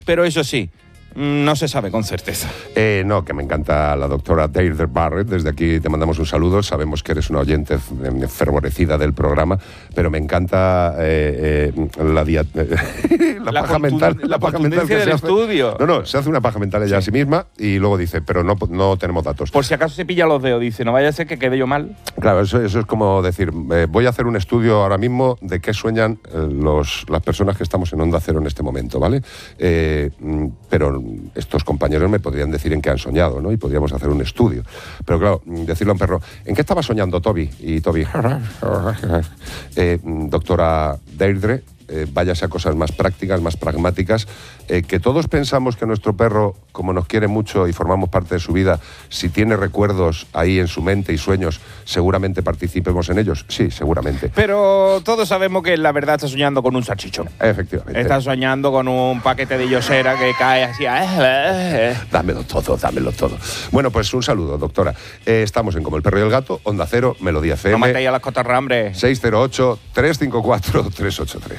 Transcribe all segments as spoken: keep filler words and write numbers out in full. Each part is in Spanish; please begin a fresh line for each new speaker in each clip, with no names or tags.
pero eso sí, no se sabe con certeza.
Eh, no, que me encanta la doctora Deirdre Barrett. Desde aquí te mandamos un saludo. Sabemos que eres una oyente fervorecida del programa, pero me encanta eh, eh, la, dia- la,
la
paja mental.
La paja mental que
del
se hace. Estudio.
No, no, se hace una paja mental ella sí. a sí misma y luego dice, pero no, no tenemos datos.
Por si acaso se pilla los dedos, dice, no vaya a ser que quede yo mal.
Claro, eso, eso es como decir, eh, voy a hacer un estudio ahora mismo de qué sueñan eh, los, las personas que estamos en Onda Cero en este momento, ¿vale? Eh, pero estos compañeros me podrían decir en qué han soñado, ¿no? Y podríamos hacer un estudio. Pero claro, decirle a un perro, ¿en qué estaba soñando Toby? Y Toby, eh, doctora Deirdre, eh, váyase a cosas más prácticas, más pragmáticas, eh, que todos pensamos que nuestro perro, como nos quiere mucho y formamos parte de su vida, si tiene recuerdos ahí en su mente y sueños, seguramente participemos en ellos. Sí, seguramente.
Pero todos sabemos que la verdad está soñando con un salchichón.
Efectivamente.
Está soñando con un paquete de yosera que cae así.
Dámelo todo, dámelo todo. Bueno, pues un saludo, doctora. Eh, estamos en Como el perro y el gato, Onda Cero, Melodía F M.
No matéis a las cotorras, hombre.
seis cero ocho, tres cinco cuatro, tres ocho tres.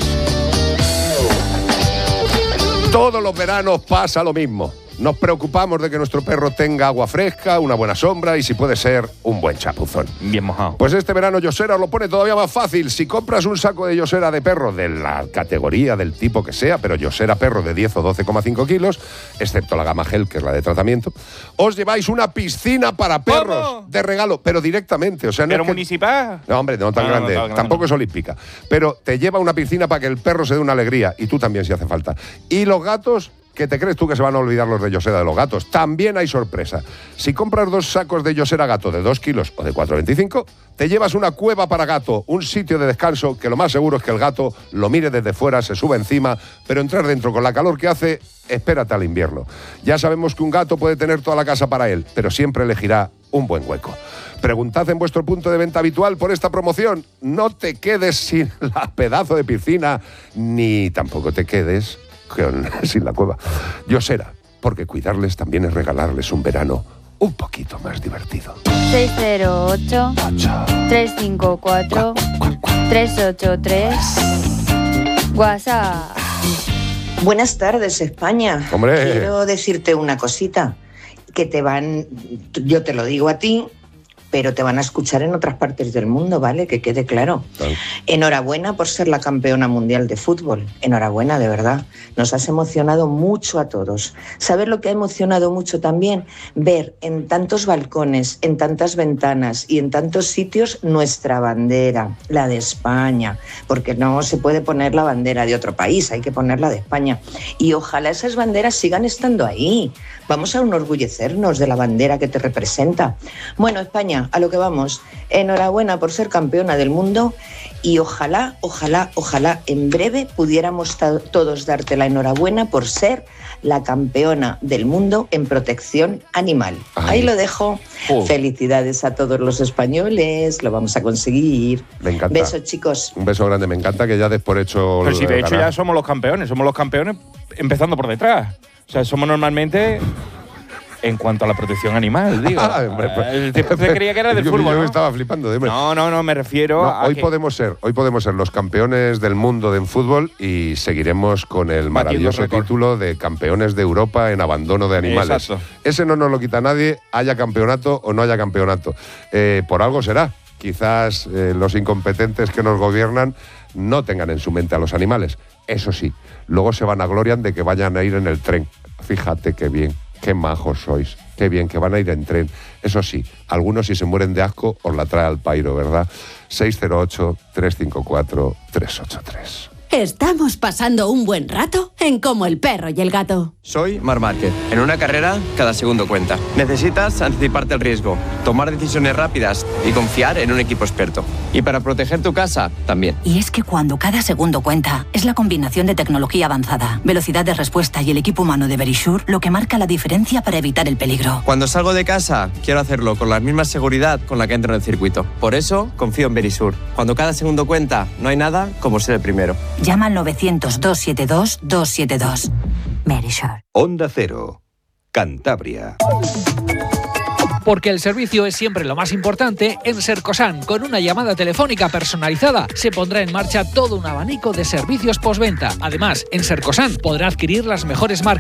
Todos los veranos pasa lo mismo. Nos preocupamos de que nuestro perro tenga agua fresca, una buena sombra y, si puede ser, un buen chapuzón.
Bien mojado.
Pues este verano Yosera os lo pone todavía más fácil. Si compras un saco de Yosera de perro de la categoría, del tipo que sea, pero Yosera perro de diez o doce coma cinco kilos, excepto la gama gel, que es la de tratamiento, os lleváis una piscina para perros. ¿Cómo? De regalo, pero directamente. O sea, no
¿Pero
es que...
municipal?
No, hombre, no tan, no, grande. No, no, no, Tampoco no. es olímpica. Pero te lleva una piscina para que el perro se dé una alegría, y tú también si hace falta. Y los gatos... ¿Qué te crees tú que se van a olvidar los de Yosera de los gatos? También hay sorpresa. Si compras dos sacos de Yosera gato de dos kilos o de cuatro coma veinticinco, te llevas una cueva para gato, un sitio de descanso que lo más seguro es que el gato lo mire desde fuera, se suba encima, pero entrar dentro con la calor que hace, espérate al invierno. Ya sabemos que un gato puede tener toda la casa para él, pero siempre elegirá un buen hueco. Preguntad en vuestro punto de venta habitual por esta promoción. No te quedes sin la pedazo de piscina, ni tampoco te quedes... sin la cueva. Yosera, porque cuidarles también es regalarles un verano un poquito más divertido.
seis cero ocho, tres cinco cuatro, tres ocho tres. WhatsApp.
Buenas tardes, España.
Hombre.
Quiero decirte una cosita, que te van, yo te lo digo a ti, pero te van a escuchar en otras partes del mundo, ¿vale? Que quede claro. claro. Enhorabuena por ser la campeona mundial de fútbol. Enhorabuena, de verdad. Nos has emocionado mucho a todos. ¿Sabes lo que ha emocionado mucho también? Ver en tantos balcones, en tantas ventanas y en tantos sitios nuestra bandera, la de España, porque no se puede poner la bandera de otro país, hay que ponerla de España. Y ojalá esas banderas sigan estando ahí. Vamos a enorgullecernos de la bandera que te representa. Bueno, España, a lo que vamos. Enhorabuena por ser campeona del mundo y ojalá, ojalá, ojalá en breve pudiéramos ta- todos darte la enhorabuena por ser la campeona del mundo en protección animal. Ay. Ahí lo dejo. Oh. Felicidades a todos los españoles, lo vamos a conseguir.
Me encanta.
Besos, chicos.
Un beso grande, me encanta que ya des por hecho...
Pero si de hecho ganar. Ya somos los campeones, somos los campeones empezando por detrás. O sea, somos normalmente... En cuanto a la protección animal, digo. Ah, Usted creía que era del
yo,
fútbol,
yo
¿no?
estaba flipando. De
no, no, no, me refiero
no,
a
hoy
que...
podemos ser, hoy podemos ser los campeones del mundo en fútbol y seguiremos con el maravilloso título de campeones de Europa en abandono de animales.
Exacto.
Ese no nos lo quita nadie, haya campeonato o no haya campeonato. Eh, por algo será. Quizás eh, los incompetentes que nos gobiernan no tengan en su mente a los animales. Eso sí, luego se vanaglorian de que vayan a ir en el tren. Fíjate qué bien. Qué majos sois, qué bien, que van a ir en tren. Eso sí, algunos si se mueren de asco os la trae al pairo, ¿verdad? seis cero ocho, tres cinco cuatro, tres ocho tres.
Estamos pasando un buen rato en Como el perro y el gato.
Soy Marc Márquez. En una carrera, cada segundo cuenta. Necesitas anticiparte al riesgo, tomar decisiones rápidas y confiar en un equipo experto. Y para proteger tu casa, también.
Y es que cuando cada segundo cuenta, es la combinación de tecnología avanzada, velocidad de respuesta y el equipo humano de Verisure lo que marca la diferencia para evitar el peligro.
Cuando salgo de casa, quiero hacerlo con la misma seguridad con la que entro en el circuito. Por eso, confío en Verisure. Cuando cada segundo cuenta, no hay nada como ser el primero.
Llama al novecientos, doscientos setenta y dos, doscientos setenta y dos. Verisure.
Onda Cero, Cantabria.
Porque el servicio es siempre lo más importante, en Sercosan, con una llamada telefónica personalizada, se pondrá en marcha todo un abanico de servicios postventa. Además, en Sercosan podrá adquirir las mejores marcas